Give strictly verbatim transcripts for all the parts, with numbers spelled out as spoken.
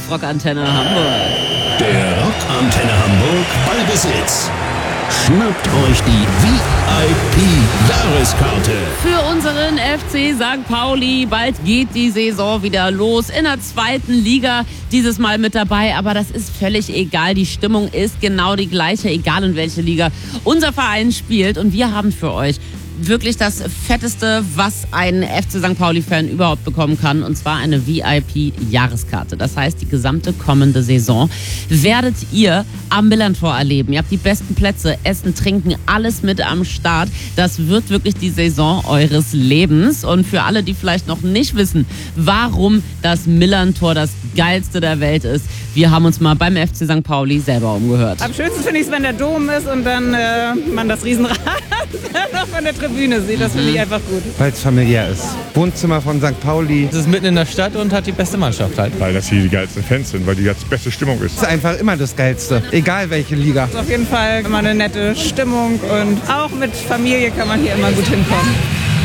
auf Rockantenne Hamburg. Der Rockantenne Hamburg Ballbesitz. Schnappt euch die V I P-Jahreskarte. Für unseren F C Sankt Pauli. Bald geht die Saison wieder los. In der zweiten Liga dieses Mal mit dabei. Aber das ist völlig egal. Die Stimmung ist genau die gleiche, egal in welche Liga unser Verein spielt. Und wir haben für euch wirklich das Fetteste, was ein F C Sankt Pauli-Fan überhaupt bekommen kann. Und zwar eine V I P-Jahreskarte. Das heißt, die gesamte kommende Saison werdet ihr am Millantor erleben. Ihr habt die besten Plätze, Essen, Trinken, alles mit am Start. Das wird wirklich die Saison eures Lebens. Und für alle, die vielleicht noch nicht wissen, warum das Millantor das geilste der Welt ist, wir haben uns mal beim F C Sankt Pauli selber umgehört. Am schönsten finde ich es, wenn der Dom ist und dann äh, man das Riesenrad noch von der Tribüne sieht. Das finde ich einfach gut. Weil es familiär ist. Wohnzimmer von Sankt Pauli. Es ist mitten in der Stadt und hat die beste Mannschaft halt. Weil das hier die geilsten Fans sind, weil die ganz beste Stimmung ist. Es ist einfach immer das Geilste. Egal welche Liga. Es ist auf jeden Fall immer eine nette Stimmung und auch mit Familie kann man hier immer gut hinkommen.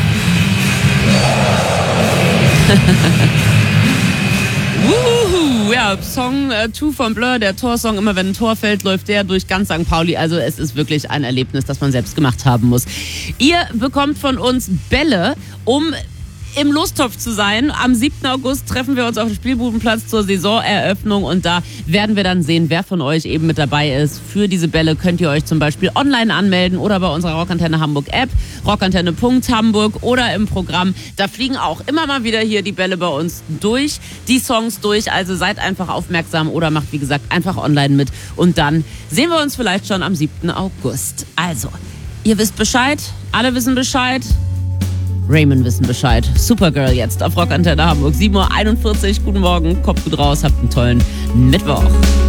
Wuhu, ja, Song äh, Two von Blur, der Torsong, immer wenn ein Tor fällt, läuft der durch ganz Sankt Pauli. Also es ist wirklich ein Erlebnis, das man selbst gemacht haben muss. Ihr bekommt von uns Bälle, um im Lostopf zu sein. Am siebten August treffen wir uns auf dem Spielbudenplatz zur Saisoneröffnung und da werden wir dann sehen, wer von euch eben mit dabei ist. Für diese Bälle könnt ihr euch zum Beispiel online anmelden oder bei unserer Rockantenne Hamburg App, rockantenne Punkt Hamburg oder im Programm. Da fliegen auch immer mal wieder hier die Bälle bei uns durch, die Songs durch. Also seid einfach aufmerksam oder macht, wie gesagt, einfach online mit. Und dann sehen wir uns vielleicht schon am siebten August. Also, ihr wisst Bescheid, alle wissen Bescheid. Raymond wissen Bescheid. Supergirl jetzt auf Rockantenne Hamburg. sieben Uhr einundvierzig. Guten Morgen, kommt gut raus, habt einen tollen Mittwoch.